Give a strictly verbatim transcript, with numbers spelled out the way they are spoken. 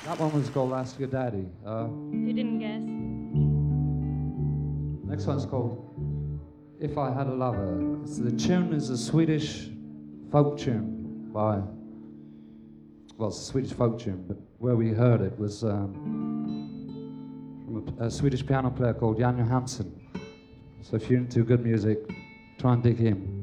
That one was called Ask Your Daddy. Uh, Who didn't guess? next one's called If I Had a Lover. It's, the tune is a Swedish folk tune by, well, it's a Swedish folk tune, but where we heard it was um, from a, a Swedish piano player called Jan Johansson. So if you're into good music, try and dig him.